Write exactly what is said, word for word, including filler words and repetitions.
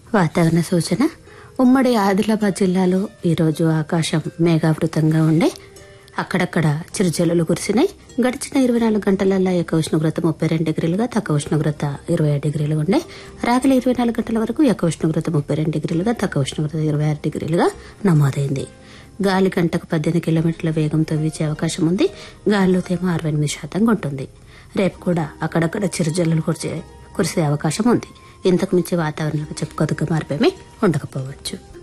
వాతావరణ సూచన. ఉమ్మడి ఆదిలాబాద్ జిల్లాలో ఈరోజు ఆకాశం మేఘావృతంగా ఉండే, అక్కడక్కడ చిరుజల్లులు కురిసినాయి. గడిచిన ఇరవై నాలుగు గంటలలో ఏక ఉష్ణోగ్రత ముప్పై రెండు డిగ్రీలుగా, తక్కువ ఉష్ణోగ్రత ఇరవై ఐదు డిగ్రీలుగా ఉండే. రాగల ఇరవై నాలుగు గంటల వరకు ఏక ఉష్ణోగ్రత ముప్పై రెండు డిగ్రీలుగా, తక్కువ ఉష్ణోగ్రత ఇరవై ఆరు డిగ్రీలుగా నమోదైంది. గాలి గంటకు పద్దెనిమిది కిలోమీటర్ల వేగంతో వీచే అవకాశం ఉంది. గాలిలో తేమ అరవై ఎనిమిది శాతంగా ఉంటుంది. రేపు కూడా అక్కడక్కడ చిరుజల్లులు కురిసే కురిసే అవకాశం ఉంది. ఇంతకు మించి వాతావరణంలో చెప్పుకోదగ్గ మార్పేమీ ఉండకపోవచ్చు.